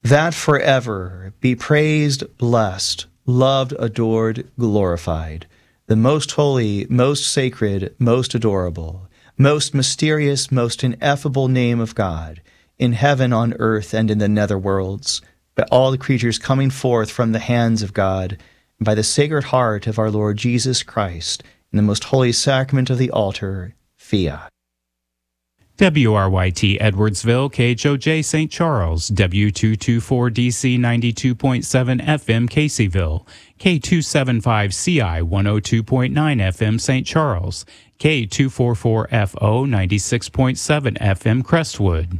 that forever be praised, blessed, loved, adored, glorified, the most holy, most sacred, most adorable, most mysterious, most ineffable name of God, in heaven, on earth, and in the nether worlds, by all the creatures coming forth from the hands of God, and by the Sacred Heart of our Lord Jesus Christ, in the most holy sacrament of the altar, Fiat. WRYT Edwardsville, KHOJ St. Charles, W224DC 92.7 FM Caseyville, K275CI 102.9 FM St. Charles, K244FO 96.7 FM Crestwood.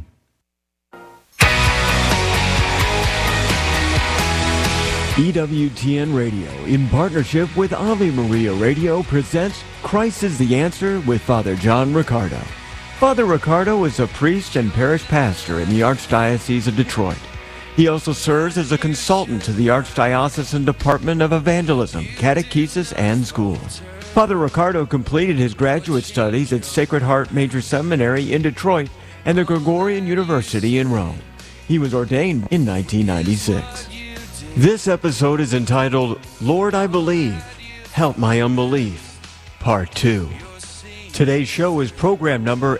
EWTN Radio, in partnership with Ave Maria Radio, presents Christ is the Answer with Father John Riccardo. Father Riccardo is a priest and parish pastor in the Archdiocese of Detroit. He also serves as a consultant to the Archdiocesan Department of Evangelism, Catechesis, and Schools. Father Riccardo completed his graduate studies at Sacred Heart Major Seminary in Detroit and the Gregorian University in Rome. He was ordained in 1996. This episode is entitled, Lord, I Believe, Help My Unbelief, Part 2. Today's show is program number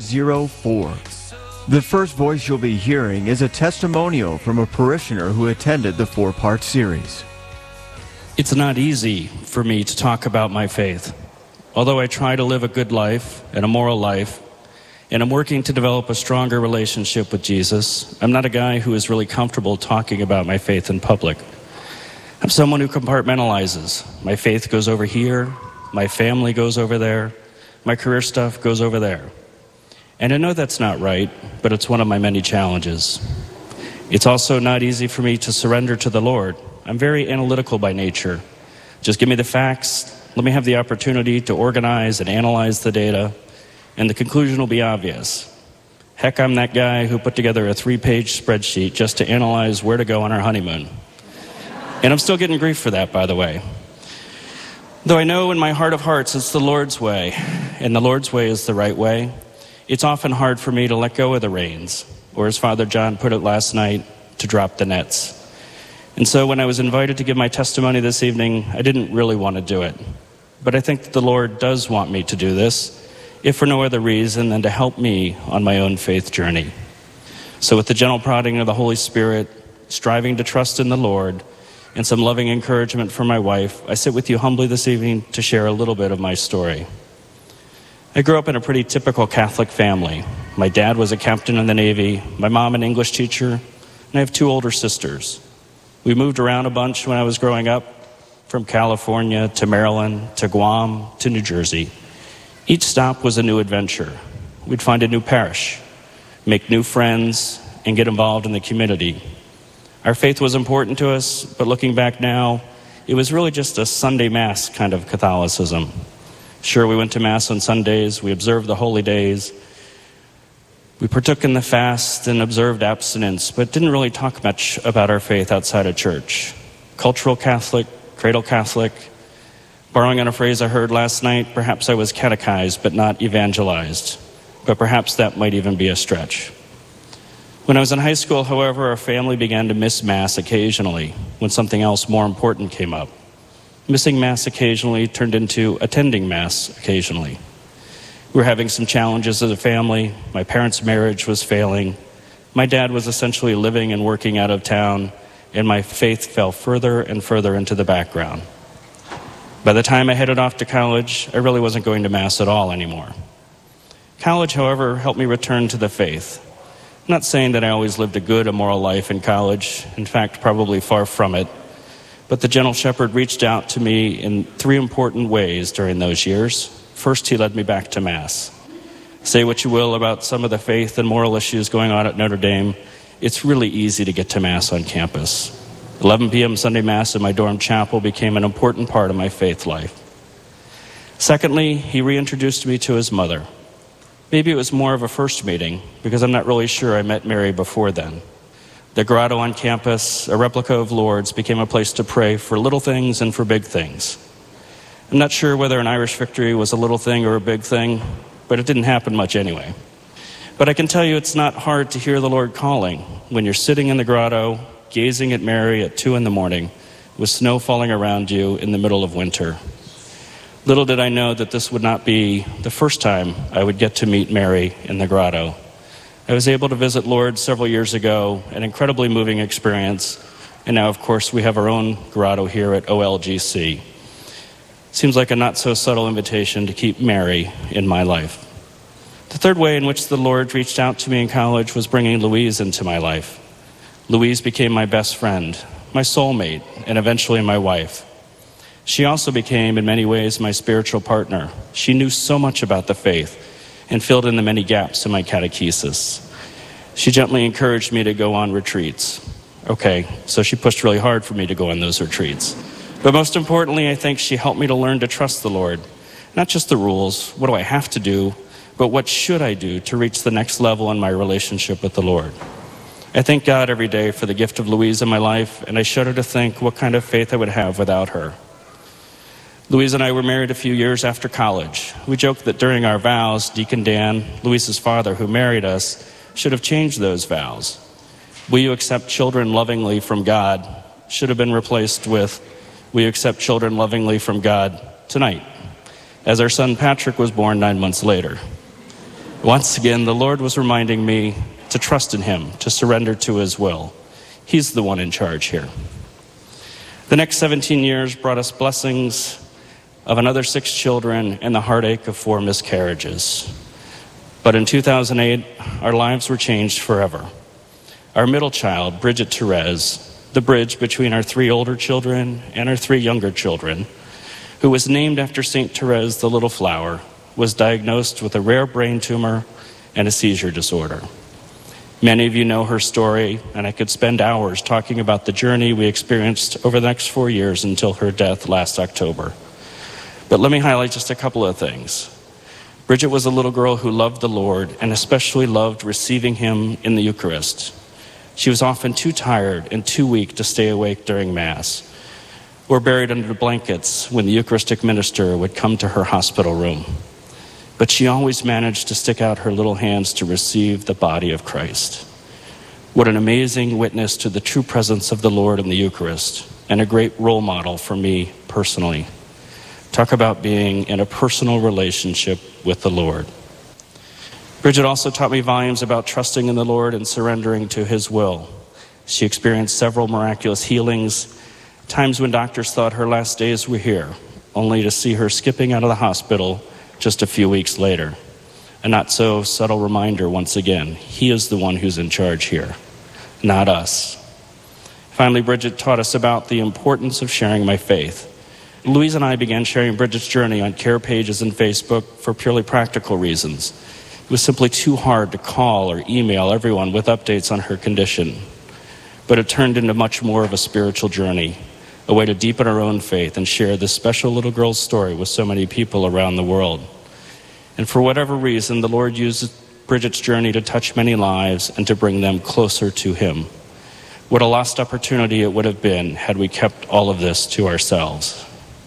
804. The first voice you'll be hearing is a testimonial from a parishioner who attended the 4-part series. It's not easy for me to talk about my faith. Although I try to live a good life and a moral life, and I'm working to develop a stronger relationship with Jesus, I'm not a guy who is really comfortable talking about my faith in public. I'm someone who compartmentalizes. My faith goes over here, my family goes over there, my career stuff goes over there. And I know that's not right, but it's one of my many challenges. It's also not easy for me to surrender to the Lord. I'm very analytical by nature. Just give me the facts, let me have the opportunity to organize and analyze the data, and the conclusion will be obvious. Heck, I'm that guy who put together a 3-page spreadsheet just to analyze where to go on our honeymoon. And I'm still getting grief for that, by the way. Though I know in my heart of hearts it's the Lord's way, and the Lord's way is the right way, it's often hard for me to let go of the reins, or as Father John put it last night, to drop the nets. And so when I was invited to give my testimony this evening, I didn't really want to do it. But I think that the Lord does want me to do this, if for no other reason than to help me on my own faith journey. So with the gentle prodding of the Holy Spirit, striving to trust in the Lord, and some loving encouragement from my wife, I sit with you humbly this evening to share a little bit of my story. I grew up in a pretty typical Catholic family. My dad was a captain in the Navy, my mom an English teacher, and I have 2 older sisters. We moved around a bunch when I was growing up, from California to Maryland to Guam to New Jersey. Each stop was a new adventure. We'd find a new parish, make new friends, and get involved in the community. Our faith was important to us, but looking back now, it was really just a Sunday Mass kind of Catholicism. Sure, we went to Mass on Sundays, we observed the holy days, we partook in the fast and observed abstinence, but didn't really talk much about our faith outside of church. Cultural Catholic, cradle Catholic. Borrowing on a phrase I heard last night, perhaps I was catechized but not evangelized. But perhaps that might even be a stretch. When I was in high school, however, our family began to miss Mass occasionally when something else more important came up. Missing Mass occasionally turned into attending Mass occasionally. We were having some challenges as a family. My parents' marriage was failing. My dad was essentially living and working out of town, and my faith fell further and further into the background. By the time I headed off to college, I really wasn't going to Mass at all anymore. College, however, helped me return to the faith. I'm not saying that I always lived a good, immoral life in college. In fact, probably far from it. But the gentle shepherd reached out to me in 3 important ways during those years. First, he led me back to Mass. Say what you will about some of the faith and moral issues going on at Notre Dame, it's really easy to get to Mass on campus. 11 p.m. Sunday Mass in my dorm chapel became an important part of my faith life. Secondly, he reintroduced me to his mother. Maybe it was more of a first meeting, because I'm not really sure I met Mary before then. The grotto on campus, a replica of Lourdes, became a place to pray for little things and for big things. I'm not sure whether an Irish victory was a little thing or a big thing, but it didn't happen much anyway. But I can tell you it's not hard to hear the Lord calling when you're sitting in the grotto, gazing at Mary at 2 a.m, with snow falling around you in the middle of winter. Little did I know that this would not be the first time I would get to meet Mary in the grotto. I was able to visit Lourdes several years ago, an incredibly moving experience, and now, of course, we have our own grotto here at OLGC. Seems like a not-so-subtle invitation to keep Mary in my life. The third way in which the Lord reached out to me in college was bringing Louise into my life. Louise became my best friend, my soulmate, and eventually my wife. She also became, in many ways, my spiritual partner. She knew so much about the faith and filled in the many gaps in my catechesis. She gently encouraged me to go on retreats. Okay, so she pushed really hard for me to go on those retreats. But most importantly, I think she helped me to learn to trust the Lord. Not just the rules, what do I have to do, but what should I do to reach the next level in my relationship with the Lord. I thank God every day for the gift of Louise in my life, and I shudder to think what kind of faith I would have without her. Louise and I were married a few years after college. We joked that during our vows, Deacon Dan, Louise's father who married us, should have changed those vows. Will you accept children lovingly from God should have been replaced with, will you accept children lovingly from God tonight, as our son Patrick was born 9 months later. Once again, the Lord was reminding me to trust in him, to surrender to his will. He's the one in charge here. The next 17 years brought us blessings of another 6 children and the heartache of 4 miscarriages. But in 2008, our lives were changed forever. Our middle child, Bridget Therese, the bridge between our 3 older children and our 3 younger children, who was named after St. Therese the Little Flower, was diagnosed with a rare brain tumor and a seizure disorder. Many of you know her story, and I could spend hours talking about the journey we experienced over the next 4 years until her death last October. But let me highlight just a couple of things. Bridget was a little girl who loved the Lord and especially loved receiving him in the Eucharist. She was often too tired and too weak to stay awake during Mass, or buried under blankets when the Eucharistic minister would come to her hospital room. But she always managed to stick out her little hands to receive the body of Christ. What an amazing witness to the true presence of the Lord in the Eucharist, and a great role model for me personally. Talk about being in a personal relationship with the Lord. Bridget also taught me volumes about trusting in the Lord and surrendering to his will. She experienced several miraculous healings, times when doctors thought her last days were here, only to see her skipping out of the hospital just a few weeks later. A not so subtle reminder once again, he is the one who's in charge here, not us. Finally, Bridget taught us about the importance of sharing my faith. Louise and I began sharing Bridget's journey on care pages and Facebook for purely practical reasons. It was simply too hard to call or email everyone with updates on her condition. But it turned into much more of a spiritual journey, a way to deepen our own faith and share this special little girl's story with so many people around the world. And for whatever reason, the Lord used Bridget's journey to touch many lives and to bring them closer to him. What a lost opportunity it would have been had we kept all of this to ourselves.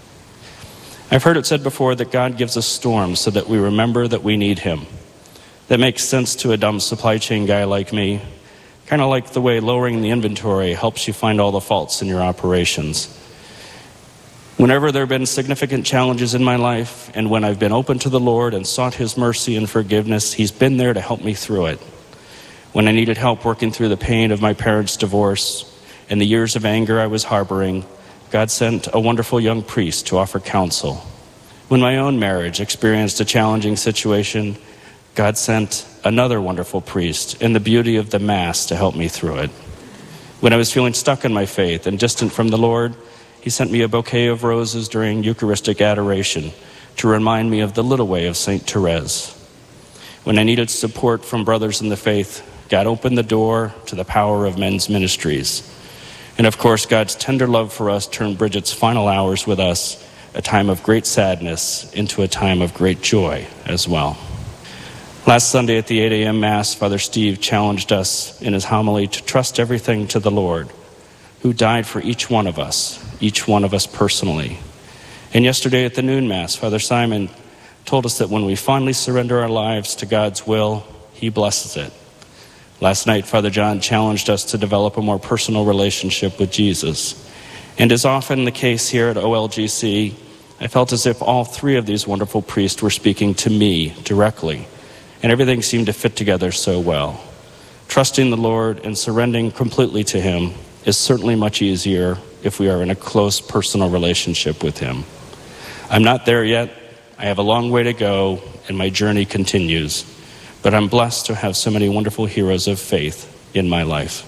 I've heard it said before that God gives us storms so that we remember that we need him. That makes sense to a dumb supply chain guy like me, kind of like the way lowering the inventory helps you find all the faults in your operations. Whenever there have been significant challenges in my life, and when I've been open to the Lord and sought his mercy and forgiveness, he's been there to help me through it. When I needed help working through the pain of my parents' divorce and the years of anger I was harboring, God sent a wonderful young priest to offer counsel. When my own marriage experienced a challenging situation, God sent another wonderful priest in the beauty of the Mass to help me through it. When I was feeling stuck in my faith and distant from the Lord, he sent me a bouquet of roses during Eucharistic adoration to remind me of the little way of St. Therese. When I needed support from brothers in the faith, God opened the door to the power of men's ministries. And of course, God's tender love for us turned Bridget's final hours with us, a time of great sadness, into a time of great joy as well. Last Sunday at the 8 a.m. Mass, Father Steve challenged us in his homily to trust everything to the Lord, who died for each one of us personally. And yesterday at the noon Mass, Father Simon told us that when we finally surrender our lives to God's will, he blesses it. Last night, Father John challenged us to develop a more personal relationship with Jesus. And as often the case here at OLGC, I felt as if all three of these wonderful priests were speaking to me directly, and everything seemed to fit together so well. Trusting the Lord and surrendering completely to him is certainly much easier if we are in a close personal relationship with him. I'm not there yet. I have a long way to go, and my journey continues. But I'm blessed to have so many wonderful heroes of faith in my life.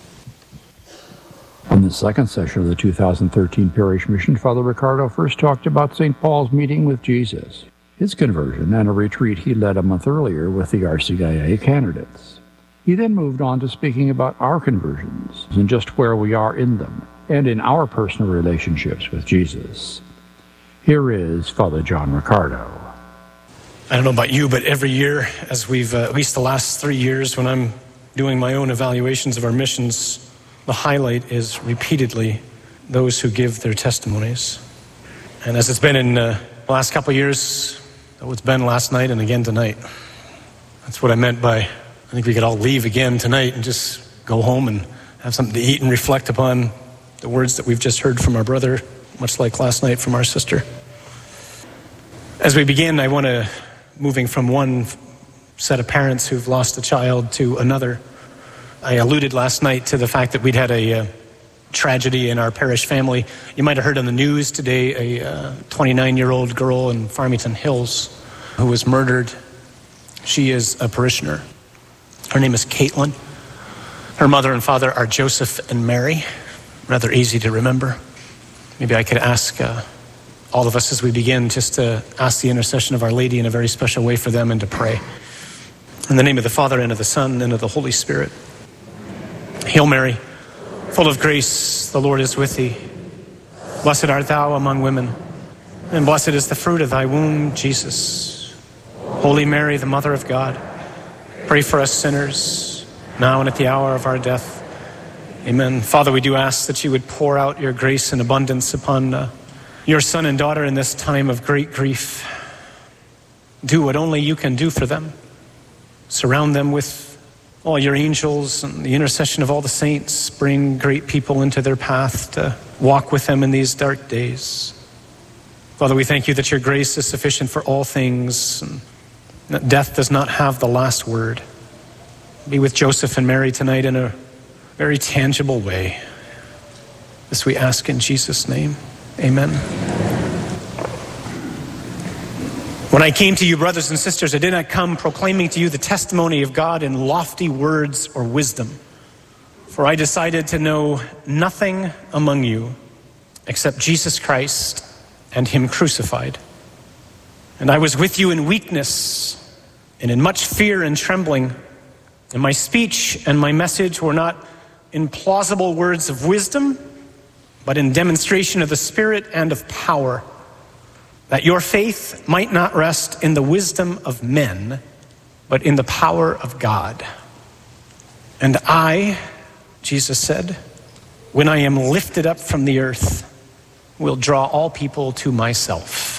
In the second session of the 2013 Parish Mission, Father Riccardo first talked about St. Paul's meeting with Jesus, his conversion, and a retreat he led a month earlier with the RCIA candidates. He then moved on to speaking about our conversions and just where we are in them and in our personal relationships with Jesus. Here is Father John Riccardo. I don't know about you, but every year, as we've, at least the last 3 years, when I'm doing my own evaluations of our missions, the highlight is repeatedly those who give their testimonies. And as it's been in the last couple of years, it's been last night and again tonight. That's what I meant by, I think we could all leave again tonight and just go home and have something to eat and reflect upon the words that we've just heard from our brother, much like last night from our sister. As we begin, I want to, moving from one set of parents who've lost a child to another, I alluded last night to the fact that we'd had a tragedy in our parish family. You might have heard on the news today a 29-year-old girl in Farmington Hills who was murdered. She is a parishioner. Her name is Caitlin. Her mother and father are Joseph and Mary. Rather easy to remember. Maybe I could ask all of us as we begin just to ask the intercession of Our Lady in a very special way for them and to pray. In the name of the Father, and of the Son, and of the Holy Spirit. Hail Mary, full of grace, the Lord is with thee. Blessed art thou among women, and blessed is the fruit of thy womb, Jesus. Holy Mary, the Mother of God, pray for us sinners, now and at the hour of our death. Amen. Father, we do ask that you would pour out your grace and abundance upon your son and daughter in this time of great grief. Do what only you can do for them. Surround them with all your angels and the intercession of all the saints. Bring great people into their path to walk with them in these dark days. Father, we thank you that your grace is sufficient for all things, and that death does not have the last word. Be with Joseph and Mary tonight in a very tangible way. This we ask in Jesus' name. Amen. When I came to you, brothers and sisters, I did not come proclaiming to you the testimony of God in lofty words or wisdom. For I decided to know nothing among you except Jesus Christ and him crucified. And I was with you in weakness and in much fear and trembling. And my speech and my message were not in plausible words of wisdom, but in demonstration of the Spirit and of power, that your faith might not rest in the wisdom of men, but in the power of God. And I, Jesus said, when I am lifted up from the earth, will draw all people to myself.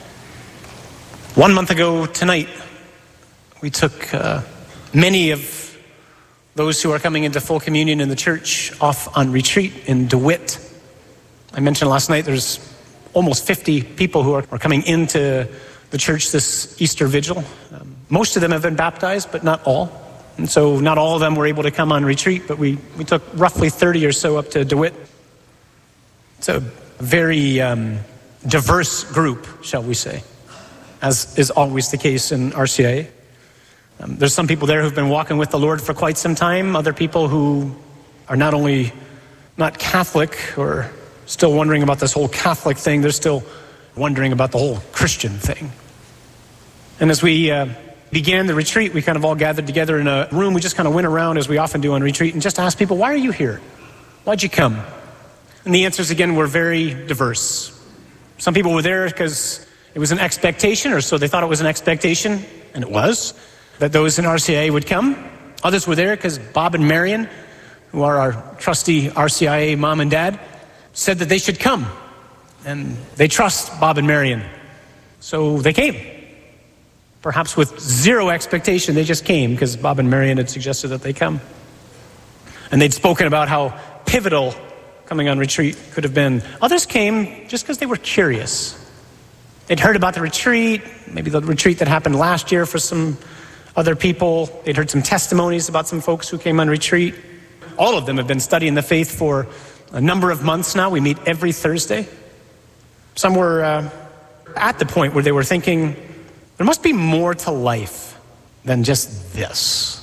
1 month ago tonight, we took many of those who are coming into full communion in the church off on retreat in DeWitt. I mentioned last night there's almost 50 people who are coming into the church this Easter Vigil. Most of them have been baptized, but not all. And so not all of them were able to come on retreat, but we took roughly 30 or so up to DeWitt. It's a very diverse group, shall we say, as is always the case in RCIA. There's some people there who've been walking with the Lord for quite some time, other people who are not only not Catholic or still wondering about this whole Catholic thing, they're still wondering about the whole Christian thing. And as we began the retreat, we kind of all gathered together in a room. We just kind of went around, as we often do on retreat, and just asked people, why are you here? Why'd you come? And the answers, again, were very diverse. Some people were there because it was an expectation, or so they thought it was an expectation, and it was, that those in RCIA would come. Others were there because Bob and Marion, who are our trusty RCIA mom and dad, said that they should come. And they trust Bob and Marion. So they came. perhaps with zero expectation. They just came because Bob and Marion had suggested that they come. And they'd spoken about how pivotal coming on retreat could have been. Others came just because they were curious. They'd heard about the retreat, maybe the retreat that happened last year for some other people. They'd heard some testimonies about some folks who came on retreat. All of them have been studying the faith for a number of months now. We meet every Thursday. Some were at the point where they were thinking, there must be more to life than just this.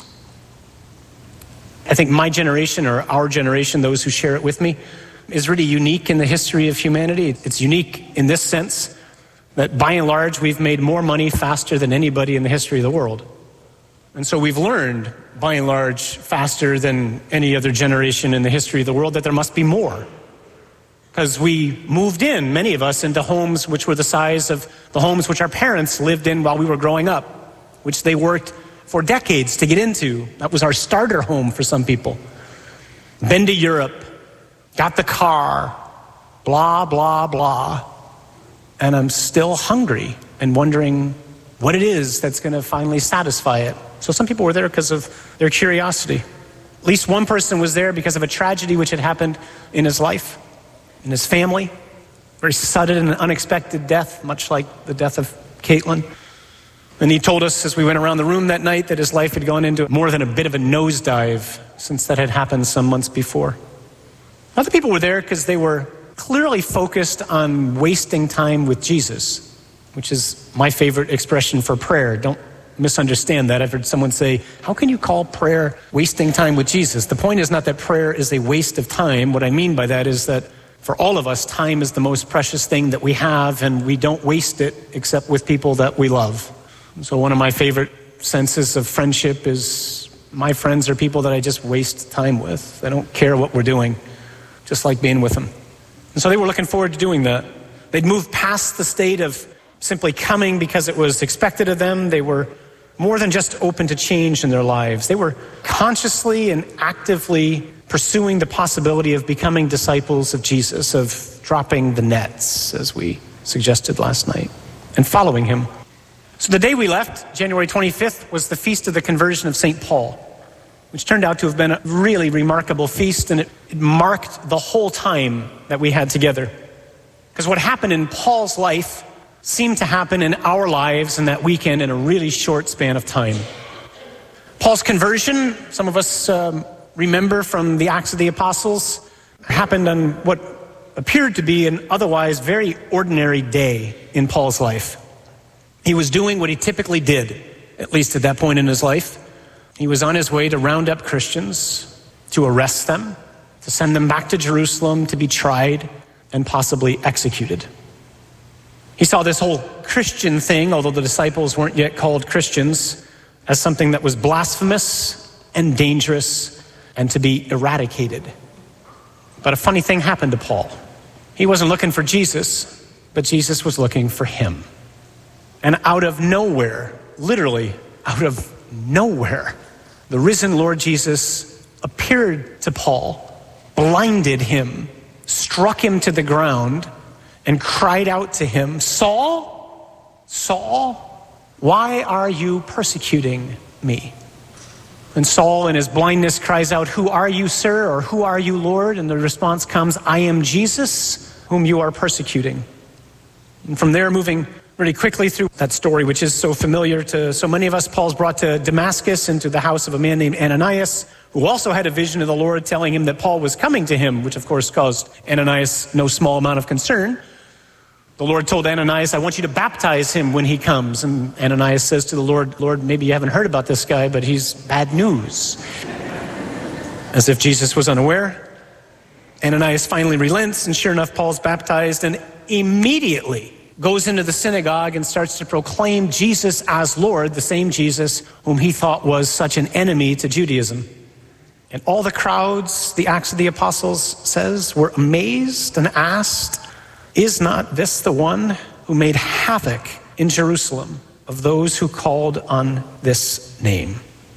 I think my generation, or our generation, those who share it with me, is really unique in the history of humanity. It's unique in this sense that by and large, we've made more money faster than anybody in the history of the world. And so we've learned, by and large, faster than any other generation in the history of the world, that there must be more. Because we moved in, many of us, into homes which were the size of the homes which our parents lived in while we were growing up, which they worked for decades to get into. That was our starter home for some people. Been to Europe, got the car, blah, blah, blah. And I'm still hungry and wondering what it is that's going to finally satisfy it. So some people were there because of their curiosity. At least one person was there because of a tragedy which had happened in his life, in his family. Very sudden and unexpected death, much like the death of Caitlin. And he told us as we went around the room that night that his life had gone into more than a bit of a nosedive since that had happened some months before. Other people were there because they were clearly focused on wasting time with Jesus, which is my favorite expression for prayer. Don't misunderstand that. I've heard someone say, how can you call prayer wasting time with Jesus? The point is not that prayer is a waste of time. What I mean by that is that for all of us, time is the most precious thing that we have, and we don't waste it except with people that we love. So one of my favorite senses of friendship is my friends are people that I just waste time with. I don't care what we're doing, just like being with them. And so they were looking forward to doing that. They'd moved past the state of simply coming because it was expected of them. They were more than just open to change in their lives. They were consciously and actively pursuing the possibility of becoming disciples of Jesus, of dropping the nets, as we suggested last night, and following him. So the day we left, January 25th, was the Feast of the Conversion of St. Paul, which turned out to have been a really remarkable feast, and it marked the whole time that we had together. Because what happened in Paul's life seemed to happen in our lives in that weekend in a really short span of time. Paul's conversion, some of us remember from the Acts of the Apostles, happened on what appeared to be an otherwise very ordinary day in Paul's life. He was doing what he typically did, at least at that point in his life. He was on his way to round up Christians, to arrest them, to send them back to Jerusalem to be tried and possibly executed. He saw this whole Christian thing, although the disciples weren't yet called Christians, as something that was blasphemous and dangerous and to be eradicated. But a funny thing happened to Paul. He wasn't looking for Jesus, but Jesus was looking for him. And out of nowhere, literally out of nowhere, the risen Lord Jesus appeared to Paul, blinded him, struck him to the ground, and cried out to him, Saul, Saul, why are you persecuting me? And Saul in his blindness cries out, who are you, sir? Or who are you, Lord? And the response comes, I am Jesus, whom you are persecuting. And from there, moving really quickly through that story, which is so familiar to so many of us, Paul's brought to Damascus into the house of a man named Ananias, who also had a vision of the Lord telling him that Paul was coming to him, which of course caused Ananias no small amount of concern. The Lord told Ananias, I want you to baptize him when he comes. And Ananias says to the Lord, Lord, maybe you haven't heard about this guy, but he's bad news. As if Jesus was unaware. Ananias finally relents, and sure enough, Paul's baptized and immediately goes into the synagogue and starts to proclaim Jesus as Lord, the same Jesus whom he thought was such an enemy to Judaism. And all the crowds, the Acts of the Apostles says, were amazed and asked, is not this the one who made havoc in Jerusalem of those who called on this name?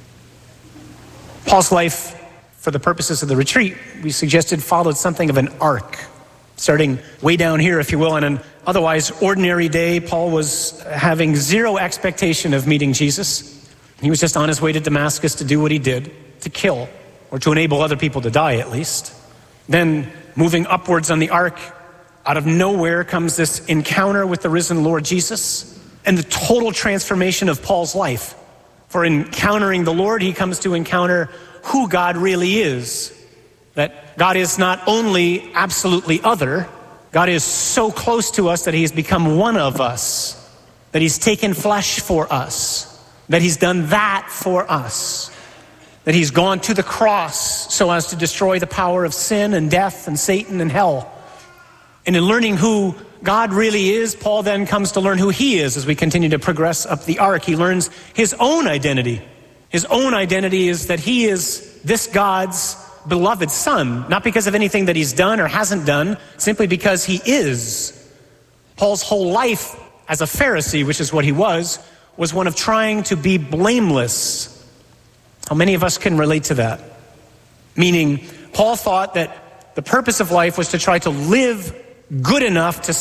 Paul's life, for the purposes of the retreat, we suggested followed something of an arc, starting way down here, if you will, on an otherwise ordinary day, Paul was having zero expectation of meeting Jesus. He was just on his way to Damascus to do what he did, to kill, or to enable other people to die at least. Then, moving upwards on the ark, out of nowhere comes this encounter with the risen Lord Jesus and the total transformation of Paul's life. For encountering the Lord, he comes to encounter who God really is. That God is not only absolutely other, God is so close to us that he has become one of us, that he's taken flesh for us, that he's done that for us, that he's gone to the cross so as to destroy the power of sin and death and Satan and hell. And in learning who God really is, Paul then comes to learn who he is as we continue to progress up the ark. He learns his own identity. His own identity is that he is this God's beloved son, not because of anything that he's done or hasn't done, simply because he is. Paul's whole life as a Pharisee, which is what he was one of trying to be blameless. How many of us can relate to that? Meaning, Paul thought that the purpose of life was to try to live good enough to